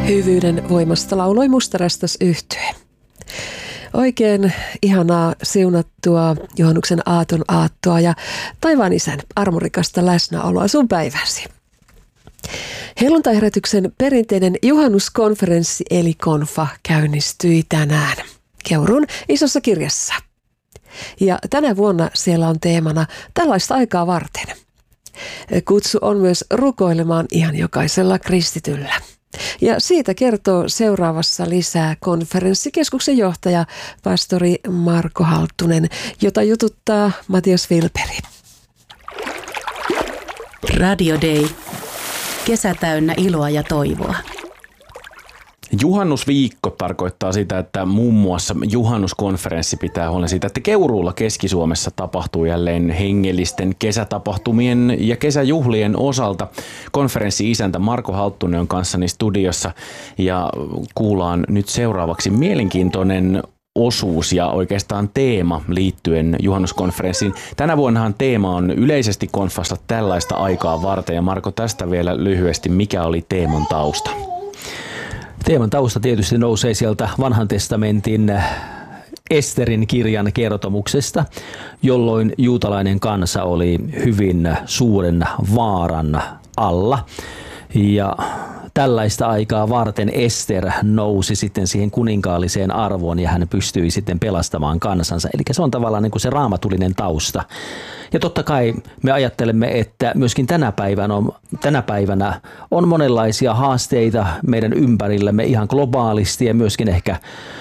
Hyvyyden voimasta lauloi Mustarastas yhtye. Oikein ihanaa siunattua juhannuksen aaton aattoa ja taivaan isän armorikasta läsnäoloa sun päiväsi. Helluntaiherätyksen perinteinen juhannuskonferenssi eli konfa käynnistyi tänään Keuruun isossa kirjassa. Ja tänä vuonna siellä on teemana tällaista aikaa varten. Kutsu on myös rukoilemaan ihan jokaisella kristityllä. Ja siitä kertoo seuraavassa lisää konferenssikeskuksen johtaja, pastori Marko Halttunen, jota jututtaa Matias Vilperi. Radio Day. Kesä täynnä iloa ja toivoa. Juhannusviikko tarkoittaa sitä, että muun muassa juhannuskonferenssi pitää huolen siitä, että Keuruulla Keski-Suomessa tapahtuu jälleen hengellisten kesätapahtumien ja kesäjuhlien osalta. Konferenssi-isäntä Marko Halttunen on kanssani studiossa ja kuullaan nyt seuraavaksi mielenkiintoinen osuus ja oikeastaan teema liittyen juhannuskonferenssiin. Tänä vuonnahan teema on yleisesti konfassa tällaista aikaa varten ja Marko, tästä vielä lyhyesti, mikä oli teeman tausta? Teeman tausta tietysti nousee sieltä Vanhan testamentin Esterin kirjan kertomuksesta, jolloin juutalainen kansa oli hyvin suuren vaaran alla. Ja tällaista aikaa varten Ester nousi sitten siihen kuninkaalliseen arvoon ja hän pystyi sitten pelastamaan kansansa. Eli se on tavallaan niin kuin se raamatullinen tausta. Ja totta kai me ajattelemme, että myöskin tänä päivänä on monenlaisia haasteita meidän ympärillämme ihan globaalisti ja myöskin ehkä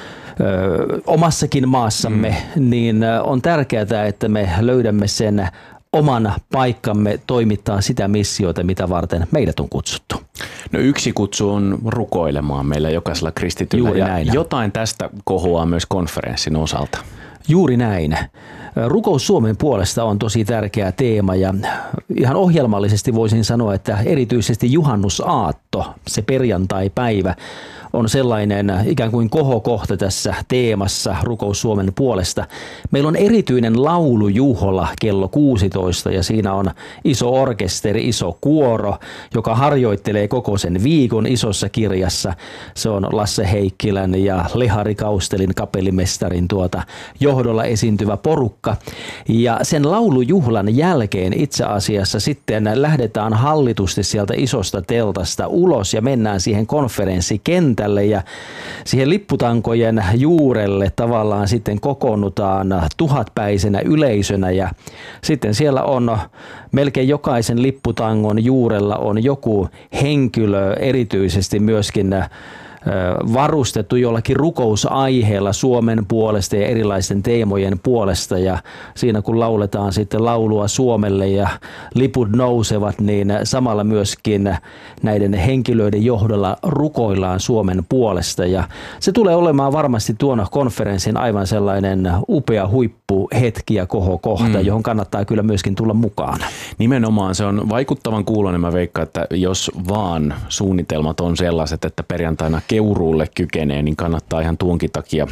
omassakin maassamme, niin on tärkeää, että me löydämme sen oman paikkamme toimittaa sitä missiota, mitä varten meidät on kutsuttu. No yksi kutsu on rukoilemaan meillä jokaisella kristityllä. Juuri ja näin. Jotain tästä kohoaa myös konferenssin osalta. Juuri näin. Rukous Suomen puolesta on tosi tärkeä teema ja ihan ohjelmallisesti voisin sanoa, että erityisesti juhannusaatto, se perjantai-päivä, on sellainen ikään kuin kohokohta tässä teemassa Rukous Suomen puolesta. Meillä on erityinen laulujuhla kello 16 ja siinä on iso orkesteri, iso kuoro, joka harjoittelee koko sen viikon isossa kirjassa. Se on Lasse Heikkilän ja Lehari Kaustelin kapellimestarin johdolla esiintyvä porukka. Ja sen laulujuhlan jälkeen itse asiassa sitten lähdetään hallitusti sieltä isosta teltasta ulos ja mennään siihen konferenssikentälle ja siihen lipputankojen juurelle tavallaan sitten kokoonnutaan tuhatpäisenä yleisönä ja sitten siellä on melkein jokaisen lipputangon juurella on joku henkilö erityisesti myöskin varustettu jollakin rukousaiheella Suomen puolesta ja erilaisten teemojen puolesta ja siinä kun lauletaan sitten laulua Suomelle ja liput nousevat, niin samalla myöskin näiden henkilöiden johdolla rukoillaan Suomen puolesta ja se tulee olemaan varmasti tuona konferenssin aivan sellainen upea huippuhetki ja kohokohta, johon kannattaa kyllä myöskin tulla mukaan. Nimenomaan se on vaikuttavan kuuloinen, mä veikkaan, että jos vaan suunnitelmat on sellaiset, että perjantaina Keuruulle kykenee, niin kannattaa ihan tuonkin takia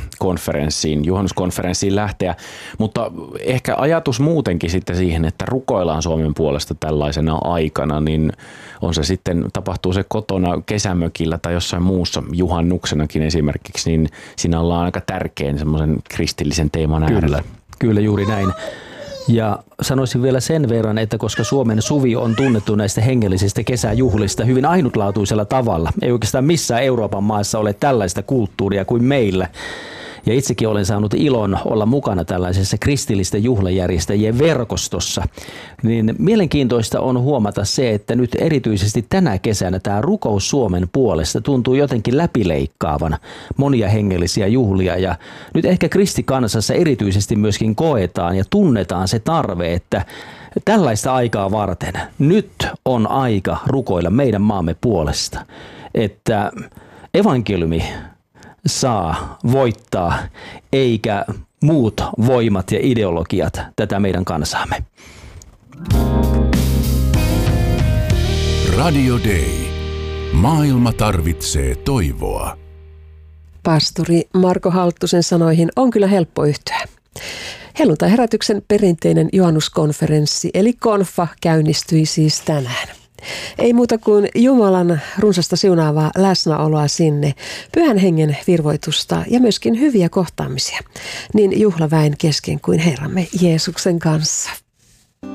juhannuskonferenssiin lähteä. Mutta ehkä ajatus muutenkin sitten siihen, että rukoillaan Suomen puolesta tällaisena aikana, niin on se sitten, tapahtuu se kotona kesämökillä tai jossain muussa juhannuksenakin esimerkiksi, niin siinä ollaan aika tärkein semmoisen kristillisen teeman äärellä. Kyllä juuri näin. Ja sanoisin vielä sen verran, että koska Suomen suvi on tunnettu näistä hengellisistä kesäjuhlista hyvin ainutlaatuisella tavalla, ei oikeastaan missään Euroopan maassa ole tällaista kulttuuria kuin meillä. Ja itsekin olen saanut ilon olla mukana tällaisessa kristillisten juhlajärjestäjien verkostossa. Niin mielenkiintoista on huomata se, että nyt erityisesti tänä kesänä tämä Rukous Suomen puolesta tuntuu jotenkin läpileikkaavan monia hengellisiä juhlia. Ja nyt ehkä kristikansassa erityisesti myöskin koetaan ja tunnetaan se tarve, että tällaista aikaa varten nyt on aika rukoilla meidän maamme puolesta, että evankeliumi saa voittaa, eikä muut voimat ja ideologiat tätä meidän kansaamme. Radio Day. Maailma tarvitsee toivoa. Pastori Marko Halttusen sanoihin on kyllä helppo yhtyä. Helluntaiherätyksen perinteinen juhannuskonferenssi eli konfa käynnistyi siis tänään. Ei muuta kuin Jumalan runsasta siunaavaa läsnäoloa sinne, Pyhän Hengen virvoitusta ja myöskin hyviä kohtaamisia, niin juhlaväen kesken kuin Herramme Jeesuksen kanssa.